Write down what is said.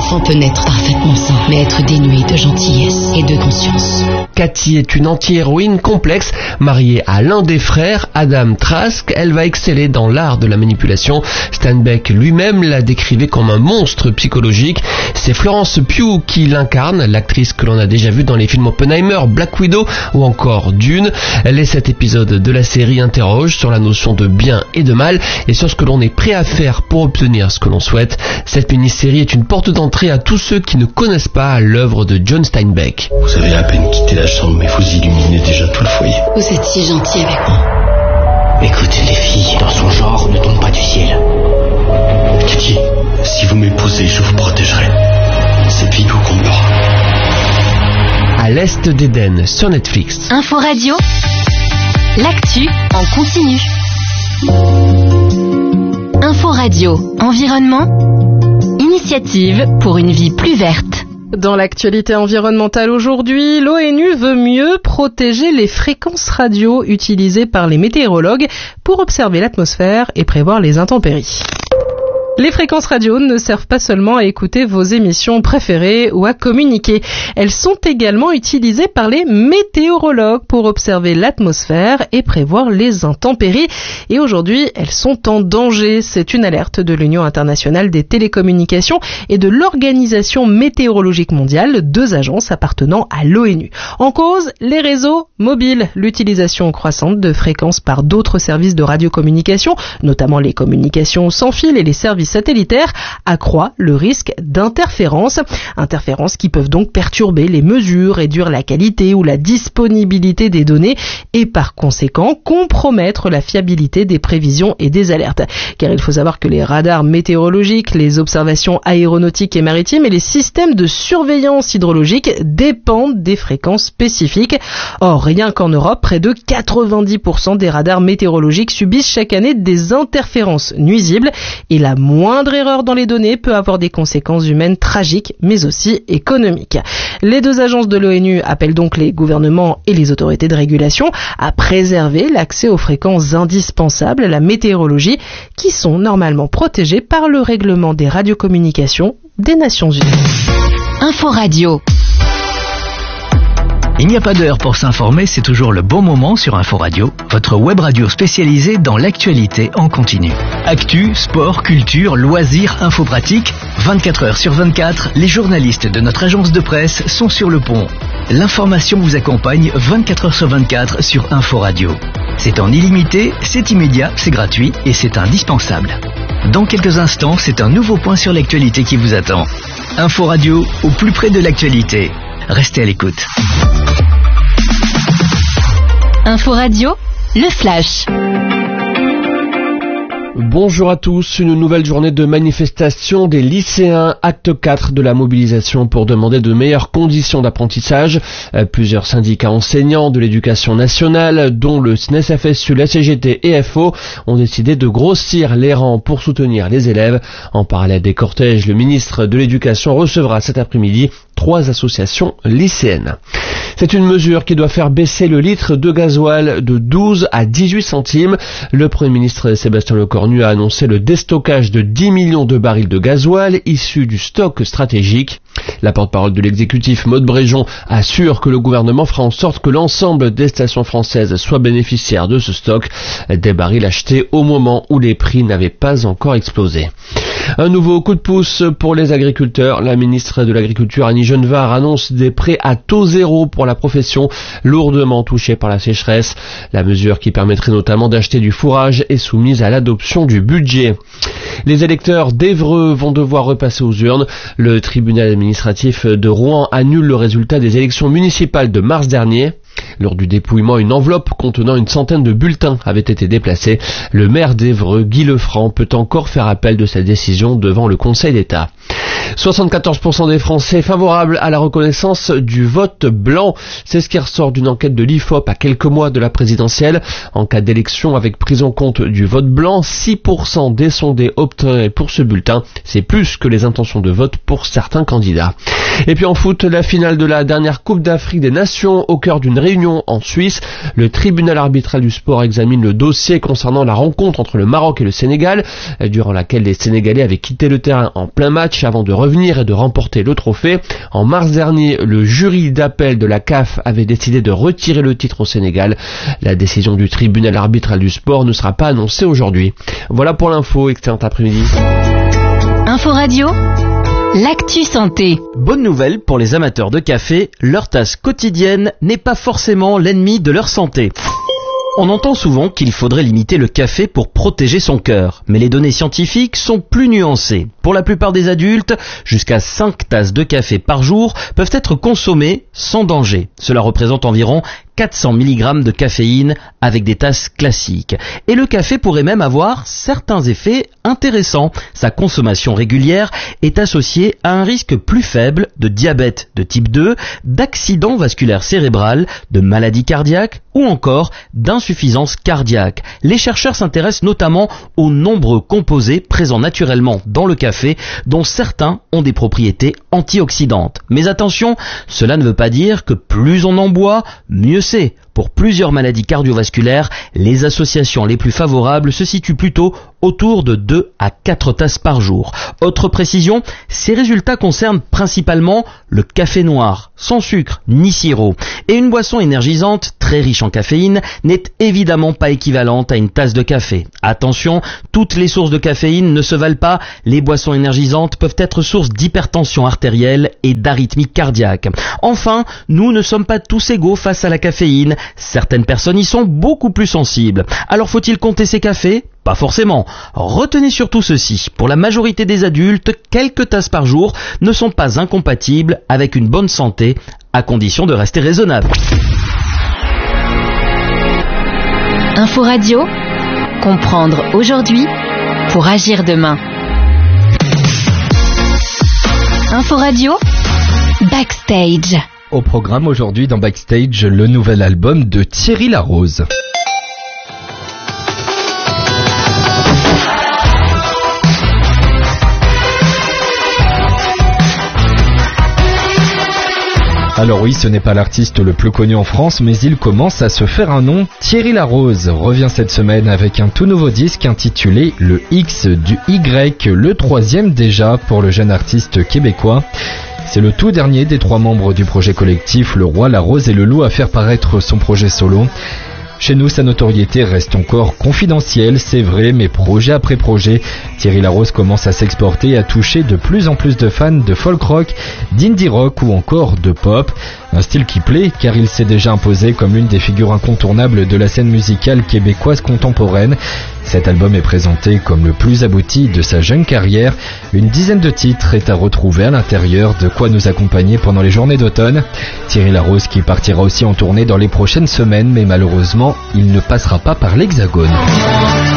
enfant peut naître parfaitement sain, mais être dénué de gentillesse et de conscience. Cathy est une anti-héroïne complexe, mariée à l'un des frères, Adam Trask. Elle va exceller dans l'art de la manipulation. Steinbeck lui-même la décrivait comme un monstre psychologique. C'est Florence Pugh qui l'incarne, l'actrice que l'on a déjà vue dans les films Oppenheimer, Black Widow ou encore Dune. Les 7 épisodes de la série interrogent sur la notion de bien et de mal et sur ce que l'on est prêt à faire pour obtenir ce que l'on souhaite. Cette mini-série est une porte d'entrée à tous ceux qui ne connaissent pas l'œuvre de John Steinbeck. Vous avez à peine quitté la chambre, mais vous illuminez déjà tout le foyer. Vous êtes si gentil avec moi. Écoutez, les filles dans son genre ne tombent pas du ciel. Cathy, si vous m'épousez, je vous protégerai. C'est Pigou qu'on bat. À l'Est d'Éden, sur Netflix. Info Radio, l'actu en continu. Info Radio, environnement, initiative pour une vie plus verte. Dans l'actualité environnementale aujourd'hui, l'ONU veut mieux protéger les fréquences radio utilisées par les météorologues pour observer l'atmosphère et prévoir les intempéries. Les fréquences radio ne servent pas seulement à écouter vos émissions préférées ou à communiquer. Elles sont également utilisées par les météorologues pour observer l'atmosphère et prévoir les intempéries. Et aujourd'hui, elles sont en danger. C'est une alerte de l'Union internationale des télécommunications et de l'Organisation météorologique mondiale, 2 agences appartenant à l'ONU. En cause, les réseaux mobiles. L'utilisation croissante de fréquences par d'autres services de radiocommunication, notamment les communications sans fil et les services satellitaires, accroît le risque d'interférences. Interférences qui peuvent donc perturber les mesures, réduire la qualité ou la disponibilité des données et par conséquent compromettre la fiabilité des prévisions et des alertes. Car il faut savoir que les radars météorologiques, les observations aéronautiques et maritimes et les systèmes de surveillance hydrologique dépendent des fréquences spécifiques. Or, rien qu'en Europe, près de 90% des radars météorologiques subissent chaque année des interférences nuisibles et la moindre erreur dans les données peut avoir des conséquences humaines tragiques, mais aussi économiques. Les 2 agences de l'ONU appellent donc les gouvernements et les autorités de régulation à préserver l'accès aux fréquences indispensables à la météorologie qui sont normalement protégées par le règlement des radiocommunications des Nations Unies. Info Radio. Il n'y a pas d'heure pour s'informer, c'est toujours le bon moment sur Info Radio, votre web radio spécialisée dans l'actualité en continu. Actu, sport, culture, loisirs, info pratique, 24 heures sur 24, les journalistes de notre agence de presse sont sur le pont. L'information vous accompagne 24 heures sur 24 sur Info Radio. C'est en illimité, c'est immédiat, c'est gratuit et c'est indispensable. Dans quelques instants, c'est un nouveau point sur l'actualité qui vous attend. Info Radio, au plus près de l'actualité. Restez à l'écoute. Info Radio, le flash. Bonjour à tous, une nouvelle journée de manifestation des lycéens, acte 4 de la mobilisation pour demander de meilleures conditions d'apprentissage. Plusieurs syndicats enseignants de l'éducation nationale, dont le SNES-FSU, la CGT et FO, ont décidé de grossir les rangs pour soutenir les élèves. En parallèle des cortèges, le ministre de l'Éducation recevra cet après-midi 3 associations lycéennes. C'est une mesure qui doit faire baisser le litre de gasoil de 12 à 18 centimes. Le Premier ministre Sébastien Lecornu a annoncé le déstockage de 10 millions de barils de gasoil issus du stock stratégique. La porte-parole de l'exécutif, Maude Bréjon, assure que le gouvernement fera en sorte que l'ensemble des stations françaises soient bénéficiaires de ce stock, des barils achetés au moment où les prix n'avaient pas encore explosé. Un nouveau coup de pouce pour les agriculteurs. La ministre de l'Agriculture, Annie Genevard, annonce des prêts à taux zéro pour la profession lourdement touchée par la sécheresse. La mesure qui permettrait notamment d'acheter du fourrage est soumise à l'adoption du budget. Les électeurs d'Évreux vont devoir repasser aux urnes. Le tribunal administratif de Rouen annule le résultat des élections municipales de mars dernier. Lors du dépouillement, une enveloppe contenant une centaine de bulletins avait été déplacée. Le maire d'Évreux, Guy Lefranc, peut encore faire appel de cette décision devant le Conseil d'État. 74% des Français favorables à la reconnaissance du vote blanc. C'est ce qui ressort d'une enquête de l'IFOP à quelques mois de la présidentielle. En cas d'élection avec prise en compte du vote blanc, 6% des sondés opteraient pour ce bulletin. C'est plus que les intentions de vote pour certains candidats. Et puis en foot, la finale de la dernière Coupe d'Afrique des Nations au cœur d'une réunion en Suisse. Le tribunal arbitral du sport examine le dossier concernant la rencontre entre le Maroc et le Sénégal, durant laquelle les Sénégalais avaient quitté le terrain en plein match avant de revenir et de remporter le trophée. En mars dernier, le jury d'appel de la CAF avait décidé de retirer le titre au Sénégal. La décision du tribunal arbitral du sport ne sera pas annoncée aujourd'hui. Voilà pour l'info, excellent après-midi. Info Radio, l'actu santé. Bonne nouvelle pour les amateurs de café, leur tasse quotidienne n'est pas forcément l'ennemi de leur santé. On entend souvent qu'il faudrait limiter le café pour protéger son cœur, mais les données scientifiques sont plus nuancées. Pour la plupart des adultes, jusqu'à 5 tasses de café par jour peuvent être consommées sans danger. Cela représente environ 400 mg de caféine avec des tasses classiques. Et le café pourrait même avoir certains effets intéressants. Sa consommation régulière est associée à un risque plus faible de diabète de type 2, d'accident vasculaire cérébral, de maladie cardiaque ou encore d'insuffisance cardiaque. Les chercheurs s'intéressent notamment aux nombreux composés présents naturellement dans le café, dont certains ont des propriétés antioxydantes. Mais attention, cela ne veut pas dire que plus on en boit, mieux c'est. Pour plusieurs maladies cardiovasculaires, les associations les plus favorables se situent plutôt autour de 2 à 4 tasses par jour. Autre précision, ces résultats concernent principalement le café noir, sans sucre ni sirop. Et une boisson énergisante, très riche en caféine, n'est évidemment pas équivalente à une tasse de café. Attention, toutes les sources de caféine ne se valent pas. Les boissons énergisantes peuvent être source d'hypertension artérielle et d'arythmie cardiaque. Enfin, nous ne sommes pas tous égaux face à la caféine. Certaines personnes y sont beaucoup plus sensibles. Alors faut-il compter ces cafés ? Pas forcément. Retenez surtout ceci. Pour la majorité des adultes, quelques tasses par jour ne sont pas incompatibles avec une bonne santé, à condition de rester raisonnable. Info Radio, comprendre aujourd'hui pour agir demain. Info Radio, Backstage. Au programme aujourd'hui dans Backstage, le nouvel album de Thierry Larose. Alors oui, ce n'est pas l'artiste le plus connu en France, mais il commence à se faire un nom. Thierry Larose revient cette semaine avec un tout nouveau disque intitulé Le X du Y, le 3e déjà pour le jeune artiste québécois. C'est le tout dernier des 3 membres du projet collectif Le Roi, la Rose et le Loup à faire paraître son projet solo. Chez nous, sa notoriété reste encore confidentielle, c'est vrai, mais projet après projet, Thierry Larose commence à s'exporter et à toucher de plus en plus de fans de folk rock, d'indie rock ou encore de pop. Un style qui plaît car il s'est déjà imposé comme l'une des figures incontournables de la scène musicale québécoise contemporaine. Cet album est présenté comme le plus abouti de sa jeune carrière. Une dizaine de titres est à retrouver à l'intérieur, de quoi nous accompagner pendant les journées d'automne. Thierry Larose qui partira aussi en tournée dans les prochaines semaines, mais malheureusement, il ne passera pas par l'Hexagone.